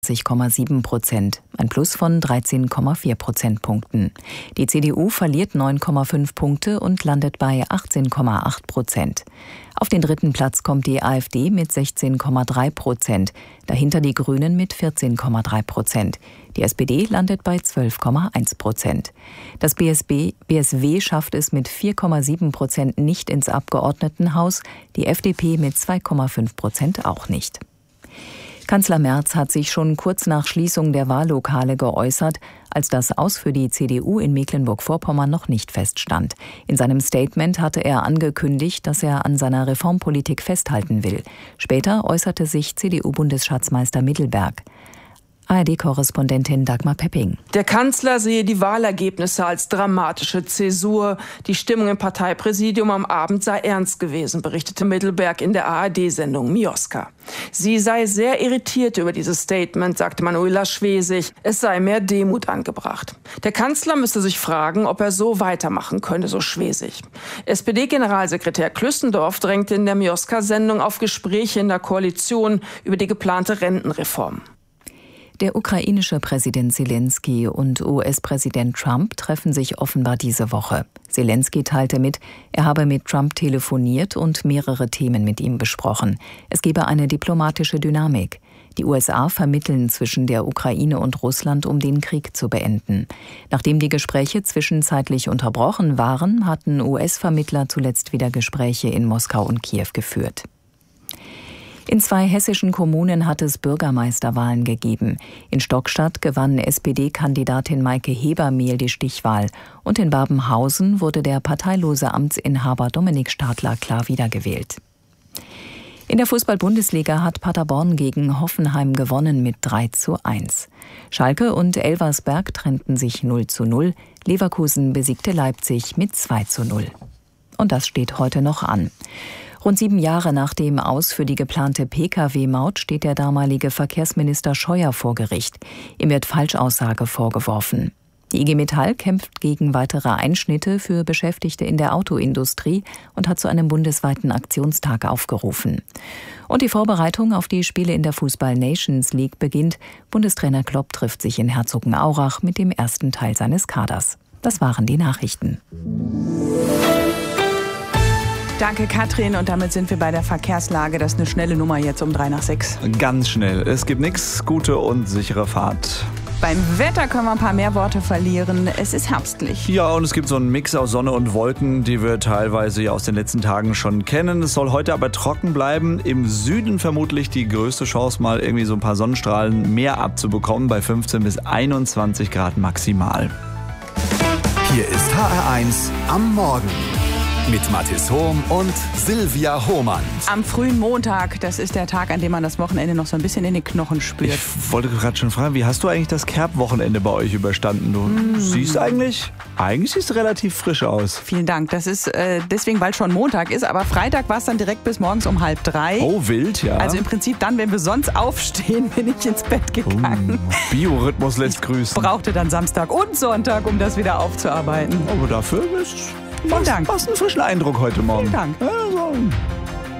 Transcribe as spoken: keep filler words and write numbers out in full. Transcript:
sechs Komma sieben Prozent, ein Plus von dreizehn Komma vier Prozentpunkten. Die C D U verliert neun Komma fünf Punkte und landet bei achtzehn Komma acht Prozent. Auf den dritten Platz kommt die AfD mit sechzehn Komma drei Prozent, dahinter die Grünen mit vierzehn Komma drei Prozent. Die S P D landet bei zwölf Komma eins Prozent. Das B S B, B S W schafft es mit vier Komma sieben Prozent nicht ins Abgeordnetenhaus, die F D P mit zwei Komma fünf Prozent auch nicht. Kanzler Merz hat sich schon kurz nach Schließung der Wahllokale geäußert, als das Aus für die C D U in Mecklenburg-Vorpommern noch nicht feststand. In seinem Statement hatte er angekündigt, dass er an seiner Reformpolitik festhalten will. Später äußerte sich C D U-Bundesschatzmeister Mittelberg. A R D-Korrespondentin Dagmar Pepping. Der Kanzler sehe die Wahlergebnisse als dramatische Zäsur. Die Stimmung im Parteipräsidium am Abend sei ernst gewesen, berichtete Mittelberg in der A R D-Sendung Mioska. Sie sei sehr irritiert über dieses Statement, sagte Manuela Schwesig. Es sei mehr Demut angebracht. Der Kanzler müsste sich fragen, ob er so weitermachen könne, so Schwesig. S P D-Generalsekretär Klüssendorf drängte in der Mioska-Sendung auf Gespräche in der Koalition über die geplante Rentenreform. Der ukrainische Präsident Selensky und U S-Präsident Trump treffen sich offenbar diese Woche. Selensky teilte mit, er habe mit Trump telefoniert und mehrere Themen mit ihm besprochen. Es gebe eine diplomatische Dynamik. Die U S A vermitteln zwischen der Ukraine und Russland, um den Krieg zu beenden. Nachdem die Gespräche zwischenzeitlich unterbrochen waren, hatten U S-Vermittler zuletzt wieder Gespräche in Moskau und Kiew geführt. In zwei hessischen Kommunen hat es Bürgermeisterwahlen gegeben. In Stockstadt gewann S P D-Kandidatin Maike Hebermehl die Stichwahl. Und in Babenhausen wurde der parteilose Amtsinhaber Dominik Stadler klar wiedergewählt. In der Fußball-Bundesliga hat Paderborn gegen Hoffenheim gewonnen mit drei zu eins. Schalke und Elversberg trennten sich null zu null. Leverkusen besiegte Leipzig mit zwei zu null. Und das steht heute noch an. Rund sieben Jahre nach dem Aus für die geplante P K W-Maut steht der damalige Verkehrsminister Scheuer vor Gericht. Ihm wird Falschaussage vorgeworfen. Die I G Metall kämpft gegen weitere Einschnitte für Beschäftigte in der Autoindustrie und hat zu einem bundesweiten Aktionstag aufgerufen. Und die Vorbereitung auf die Spiele in der Fußball-Nations League beginnt. Bundestrainer Klopp trifft sich in Herzogenaurach mit dem ersten Teil seines Kaders. Das waren die Nachrichten. Danke, Katrin. Und damit sind wir bei der Verkehrslage. Das ist eine schnelle Nummer jetzt um drei nach sechs. Ganz schnell. Es gibt nichts. Gute und sichere Fahrt. Beim Wetter können wir ein paar mehr Worte verlieren. Es ist herbstlich. Ja, und es gibt so einen Mix aus Sonne und Wolken, die wir teilweise ja aus den letzten Tagen schon kennen. Es soll heute aber trocken bleiben. Im Süden vermutlich die größte Chance, mal irgendwie so ein paar Sonnenstrahlen mehr abzubekommen. Bei fünfzehn bis einundzwanzig Grad maximal. Hier ist H R eins am Morgen. Mit Mathis Hohm und Silvia Hohmann. Am frühen Montag, das ist der Tag, an dem man das Wochenende noch so ein bisschen in den Knochen spürt. Ich wollte gerade schon fragen, wie hast du eigentlich das Kerb-Wochenende bei euch überstanden? Du mm. siehst eigentlich, eigentlich siehst du relativ frisch aus. Vielen Dank. Das ist äh, deswegen, weil schon Montag ist, aber Freitag war es dann direkt bis morgens um halb drei. Oh, wild, ja. Also im Prinzip dann, wenn wir sonst aufstehen, bin ich ins Bett gegangen. Oh, Biorhythmus lässt grüßen. Ich brauchte dann Samstag und Sonntag, um das wieder aufzuarbeiten. Aber dafür ist... Vielen Dank. Hast einen frischen Eindruck heute Morgen. Vielen Dank. Also.